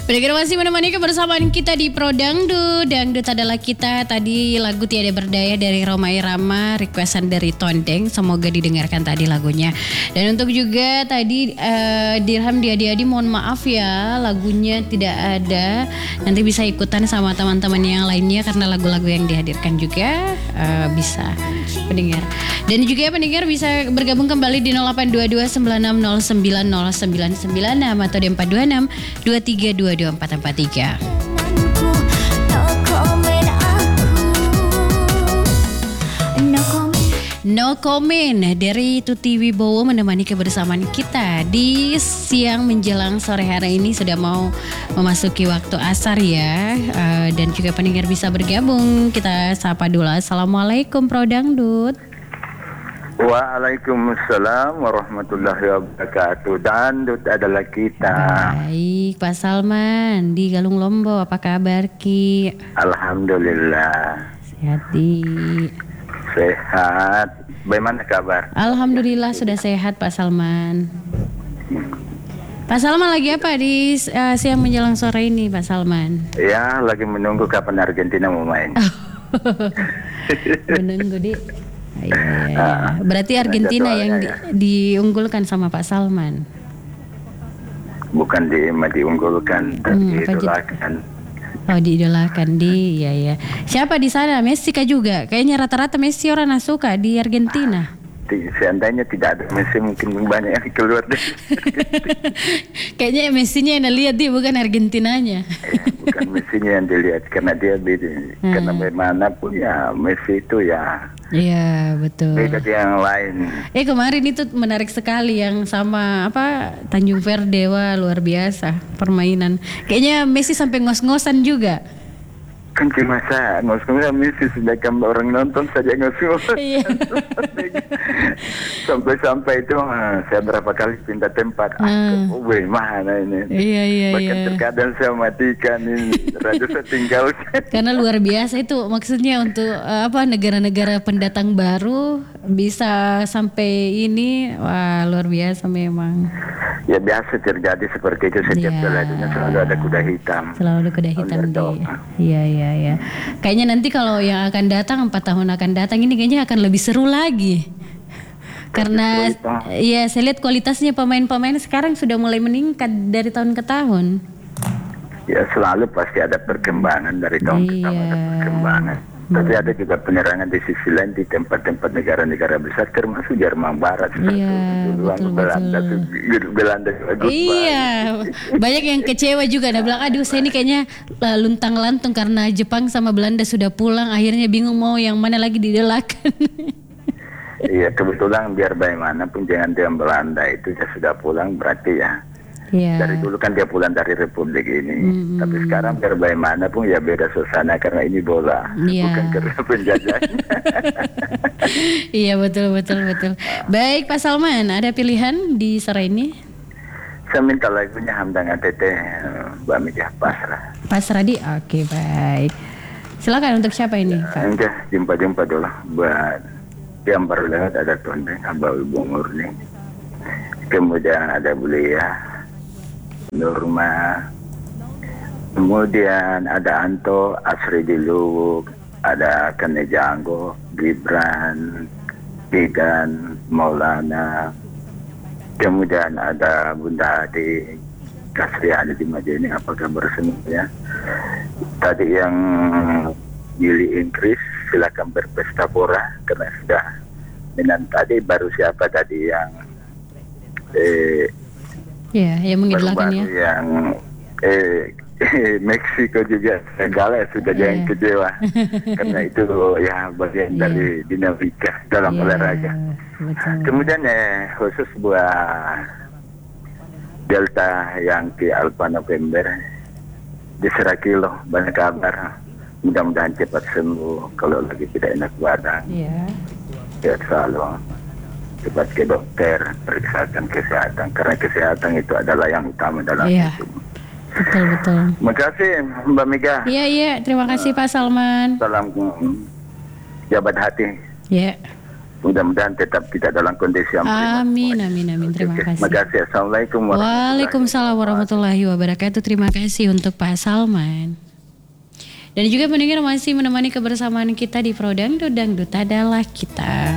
Pendengar masih menemani kebersamaan kita di Pro Dangdut. Dangdut adalah kita. Tadi lagu Tiada Berdaya dari Rhoma Irama, requestan dari Tondeng. Semoga didengarkan tadi lagunya. Dan untuk juga tadi Dirham Diadi mohon maaf ya, lagunya tidak ada. Nanti bisa ikutan sama teman-teman yang lainnya karena lagu-lagu yang dihadirkan juga bisa pendengar. Dan juga pendengar bisa bergabung kembali di 0822 9609 0996 atau di 426 2322 443. No comment dari Tuti Wibowo menemani kebersamaan kita di siang menjelang sore hari ini. Sudah mau memasuki waktu asar ya, dan juga pendengar bisa bergabung. Kita sapa dulu. Assalamualaikum Pro Dangdut. Waalaikumsalam warahmatullahi wabarakatuh. Dangdut adalah kita. Baik, Pak Salman di Galung Lombok, apa kabar Ki? Alhamdulillah. Sehat Di. Sehat. Bagaimana kabar? Alhamdulillah sudah sehat Pak Salman. Pak Salman lagi apa di siang menjelang sore ini Pak Salman? Ya, lagi menunggu kapan Argentina mau main. Menunggu Di. Iya. Berarti Argentina yang diunggulkan sama Pak Salman. Bukan diunggulkan, tapi diidolakan. Oh, diidolakan di, ya. Siapa di sana? Messi kah juga? Kayaknya rata-rata Messi orang suka di Argentina. Seandainya tidak ada Messi mungkin banyak yang keluar deh. Kayaknya Messinya yang lihat dia, bukan Argentinanya. Bukan Messinya yang dilihat karena dia beda. Karena bagaimanapun ya Messi itu ya. Iya betul. Beda yang lain. Kemarin itu menarik sekali yang sama Tanjung Verde, wah luar biasa permainan. Kayaknya Messi sampai ngos-ngosan juga. Kan cuma ngos-ngosan Messi, sedangkan orang nonton saja ngos-ngosan. Iya. Sampai itu saya berapa kali pindah tempat. Mana ini? Iya. Bahkan terkadang saya matikan ini, radio saya tinggalkan. Karena luar biasa itu, maksudnya untuk negara-negara pendatang baru bisa sampai ini, wah luar biasa memang. Ya biasa terjadi seperti itu setiap dunia, selalu ada kuda hitam. Selalu ada kuda hitam di. Iya. Kayaknya nanti kalau yang akan datang 4 tahun akan datang ini kayaknya akan lebih seru lagi. Karena ya saya lihat kualitasnya pemain-pemain sekarang sudah mulai meningkat dari tahun ke tahun. Ya selalu pasti ada perkembangan dari tahun ke tahun, ada perkembangan. Tapi ada juga penyerangan di sisi lain di tempat-tempat negara-negara besar termasuk Jerman Barat. Iya, Belanda juga. Iya, banyak yang kecewa juga. Nah bilang aduh saya ini kayaknya luntang-lantung karena Jepang sama Belanda sudah pulang. Akhirnya bingung mau yang mana lagi didolakan. Iya kebetulan biar bagaimanapun jangan dia Belanda itu ya sudah pulang berarti ya. Yeah. Dari dulu kan dia pulang dari Republik ini, tapi sekarang biar bagaimanapun ya beda suasana karena ini bola, bukan karena penjajahan. Iya betul. Baik Pak Salman, ada pilihan di sore ini? Saya minta lagunya Hamdangan Teteh Mbak Mika Pasrah di, oke baik. Silakan untuk siapa ini Pak? Enggak, jumpa dulu buat yang baru lewat ada Tondeng, Abah Ibu Murni, kemudian ada Bulia, Nurma, kemudian ada Anto, Asri di Luwuk, ada Kene Janggo, Gibran, Gigan, Maulana, kemudian ada Bunda Adi, Kasriani di Majene, apa kabar semuanya? Tadi yang Yuli Inggris, silakan berpesta pora karena sudah. Dan tadi baru siapa tadi yang yang mengidolakan ya. Yang Meksiko juga segala sudah jangan kecewa karena itu ya bagian dari dinamika dalam olahraga. Betul. Kemudian khusus buat Delta yang ke Alpha November di Serakilo, banyak kabar. Mudah-mudahan cepat sembuh. Kalau lagi tidak enak badan, ya selalu cepat ke dokter, periksakan kesehatan karena kesehatan itu adalah yang utama dalam hidup. Betul. Terima kasih Mbak Mika. Iya, terima kasih Pak Salman. Salam jabat hati. Iya. Mudah-mudahan tetap kita dalam kondisi yang prima. Amin. Terima kasih. Terima kasih. Assalamualaikum Waalaikumsalam warahmatullahi wabarakatuh. Terima kasih untuk Pak Salman. Dan juga pendengar masih menemani kebersamaan kita di Pro Dangdut, Dangdut adalah kita.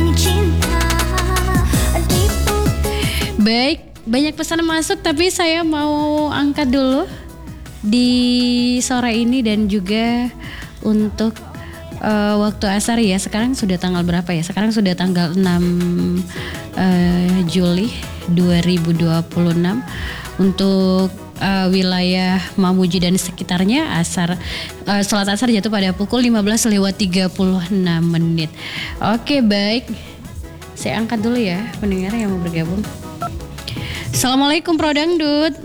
Baik, banyak pesan masuk tapi saya mau angkat dulu di sore ini dan juga untuk waktu asar ya. Sekarang sudah tanggal berapa ya? Sekarang sudah tanggal 6 Juli 2026. Untuk wilayah Mamuju dan sekitarnya salat asar jatuh pada pukul 15:36. Oke, baik. Saya angkat dulu ya pendengar yang mau bergabung. Assalamualaikum Pro Dangdut.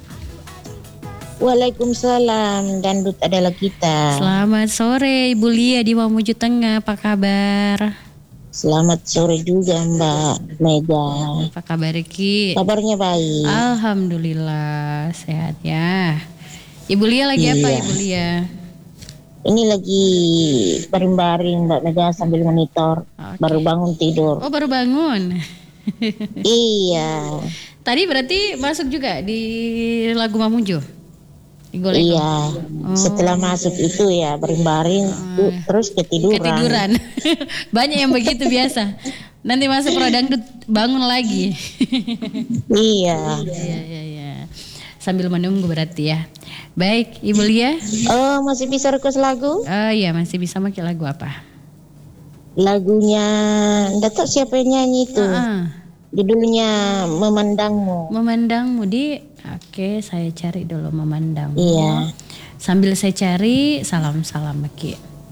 Waalaikumsalam, Dangdut adalah kita. Selamat sore Ibu Lia di Mamuju Tengah, apa kabar? Selamat sore juga Mbak Mega. Apa kabar Ki? Kabarnya baik. Alhamdulillah sehat ya. Ibu Lia lagi apa Ibu Lia? Ini lagi baring-baring Mbak Mega sambil monitor. Okay. Baru bangun tidur. Oh baru bangun. Iya. Tadi berarti masuk juga di lagu Mamuju? Iya. Setelah masuk itu ya baring-baring terus ketiduran. Banyak yang begitu biasa. Nanti masuk Pro Dangdut bangun lagi. Iya. Iya. Sambil menunggu berarti ya. Baik, Ibu Lia. Oh, masih bisa request lagu? Oh iya, masih bisa pakai lagu apa? Lagunya enggak tahu siapa yang nyanyi itu. Judulnya Memandangmu. Memandangmu Oke, saya cari dulu Memandangmu. Iya. Sambil saya cari salam-salam Ki.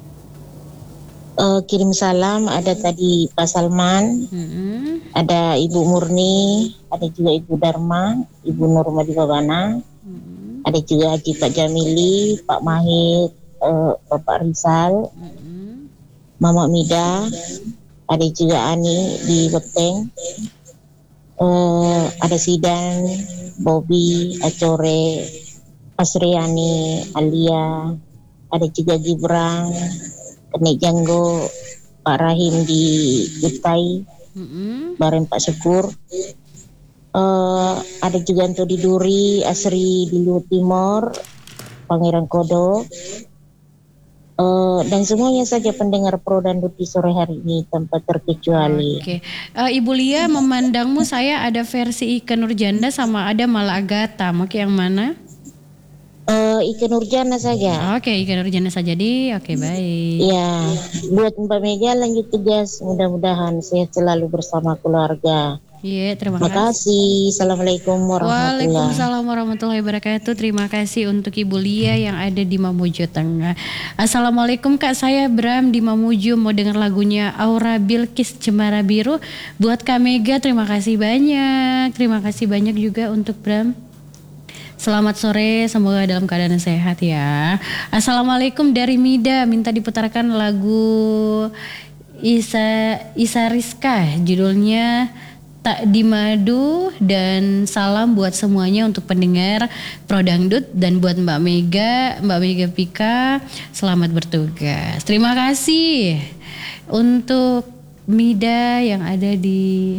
Kirim salam ada tadi Pak Salman, ada Ibu Murni, ada juga Ibu Dharma, Ibu Nurmadi Babana, ada juga Haji Pak Jamili, Pak Mahir, Bapak Rizal, Mama Mida, ada juga Ani di Beteng, ada Sidan, Bobby, Acore, Pasriani, Alia, ada juga Gibran, Kenek Janggo, Pak Rahim di Kutai, Bareng Pak Syukur, ada juga Antodi Duri, Asri di Luhut Timur, Pangeran Kodo, dan semuanya saja pendengar Pro Dangdut di sore hari ini tanpa terkecuali. Oke. Ibu Lia, Memandangmu saya ada versi Ike Nurjanda sama ada Malagata. Mau yang mana? Ike Nurjana saja. Oke, Ike Nurjana saja Oke, baik. Ya, buat Mbak Mega lanjut tugas. Mudah-mudahan sehat selalu bersama keluarga. Iya, terima kasih. Assalamualaikum warahmatullahi wabarakatuh. Waalaikumsalam warahmatullahi wabarakatuh. Terima kasih untuk Ibu Lia yang ada di Mamuju Tengah. Assalamualaikum Kak, saya Bram di Mamuju mau dengar lagunya Aura Bilkis Cemara Biru buat Kak Mega. Terima kasih banyak. Terima kasih banyak juga untuk Bram. Selamat sore, semoga dalam keadaan sehat ya. Assalamualaikum dari Mida, minta diputarkan lagu Isa Rizka, judulnya Tak di Madu, dan salam buat semuanya untuk pendengar Pro Dangdut dan buat Mbak Mega Pika, selamat bertugas. Terima kasih untuk Mida yang ada di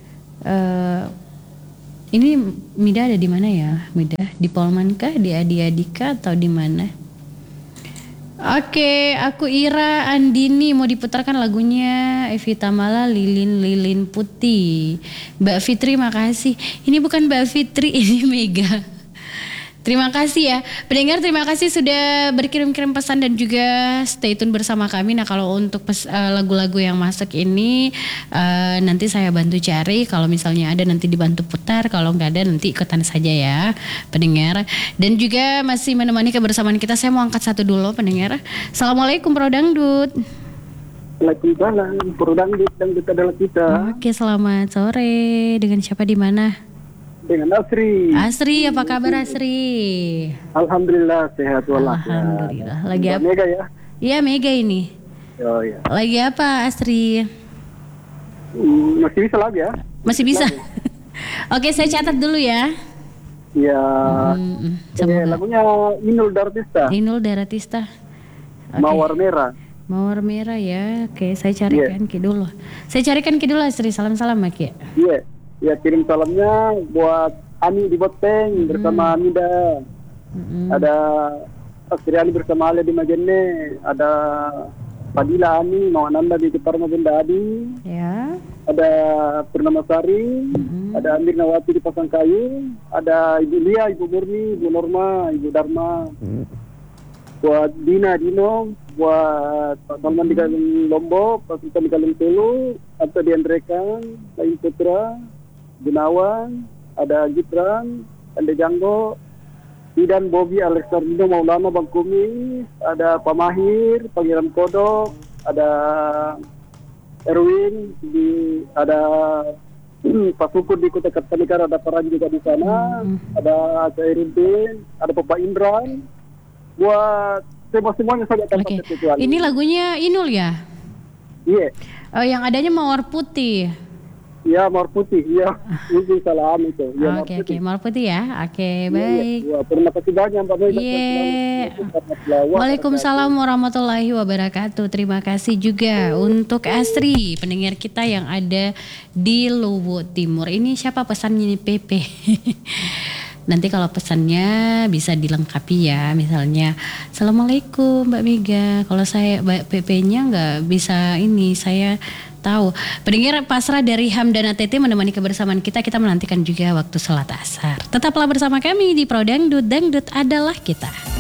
ini Mida ada di mana ya? Mida di Polman kah, di Adi-Adika atau di mana? Oke, aku Ira Andini mau diputarkan lagunya Evita Mala Lilin Putih. Mbak Fitri makasih. Ini bukan Mbak Fitri, ini Mega. Terima kasih ya pendengar, terima kasih sudah berkirim-kirim pesan dan juga stay tune bersama kami. Nah kalau untuk lagu-lagu yang masuk ini nanti saya bantu cari, kalau misalnya ada nanti dibantu putar, kalau nggak ada nanti ikutan saja ya pendengar. Dan juga masih menemani kebersamaan kita, saya mau angkat satu dulu pendengar. Assalamualaikum Pro Dangdut. Waalaikumsalam, Pro Dangdut, Dangdut adalah kita. Oke, selamat sore. Dengan siapa di mana? Dengan Asri. Asri, apa kabar Asri? Alhamdulillah sehat walafiat. Alhamdulillah. Lagi apa? Mega ya? Iya Mega ini. Oh iya. Lagi apa Asri? Masih bisa lagi ya? Masih bisa. Oke, saya catat dulu ya. Iya. Semoga. Lagunya Inul Daratista. Inul Daratista. Okay. Mawar Merah. Mawar merah ya. Oke, saya carikan Ki dulu. Saya carikan Ki dulu Asri. Salam-salam Ki. Iya. Ya, kirim salamnya buat Ani di Boteng bersama Mida. Ada Asri Ali bersama Ale di Majene. Ada Fadila Ani, Mawananda di Keparma Bunda Adi. Ya. Ada Purnamasari. Ada Amir Nawati di Pasangkayu. Ada Ibu Lia, Ibu Murni, Ibu Norma, Ibu Dharma. Buat Dino, buat Pak Salman di Galung Lombok, Pak Sultan di Galung Telu, atau di Andrekan, Lain Putra, Gunawan, ada Gibran, Ande Janggo, Idan Bobi, Alexander Maulana, Bang Kumi, ada Pak Mahir, Pangeran Kodok, ada Erwin, ada Pak Sukur di Kota Kartanegara, ada Paran juga di sana, ada Zairuddin, ada Bapak Indran, buat semuanya sangat tanpa terkecuali. Ini lagunya Inul ya? Iya. Oh, yang adanya Mawar Putih. Iya, Mawar Putih. Iya. Ini salam itu. Ya, Oke, Mawar Putih ya. Oke, baik. Ya, terima kasih banyak Mbak Mega. Waalaikumsalam warahmatullahi wabarakatuh. Terima kasih juga untuk Asri, pendengar kita yang ada di Luwu Timur. Ini siapa pesannya nih, Pepe? Nanti kalau pesannya bisa dilengkapi ya, misalnya Assalamualaikum Mbak Mega. Kalau saya PP-nya nggak bisa ini, saya tahu. Pendengar, pasrah dari Hamdan ATT menemani kebersamaan kita. Kita menantikan juga waktu sholat asar. Tetaplah bersama kami di Pro Dangdut, Dangdut adalah kita.